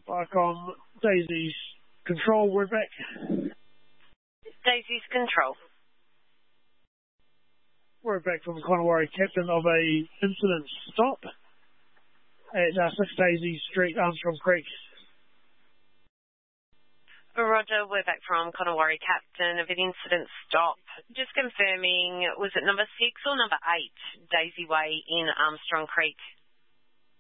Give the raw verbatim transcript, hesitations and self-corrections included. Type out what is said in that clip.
Back on Daisy's control, we're back. Daisy's control. We're back from Conowari, captain of a incident stop at uh, six Daisy Street, Armstrong Creek. Roger, we're back from Conowari, captain of an incident stop. Just confirming, was it number six or number eight, Daisy Way in Armstrong Creek?